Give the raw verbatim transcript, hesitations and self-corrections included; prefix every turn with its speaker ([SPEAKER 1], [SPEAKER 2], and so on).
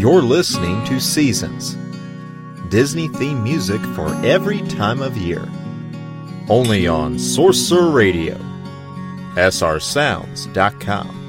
[SPEAKER 1] You're listening to Seasons, Disney theme music for every time of year. Only on Sorcerer Radio, S R sounds dot com.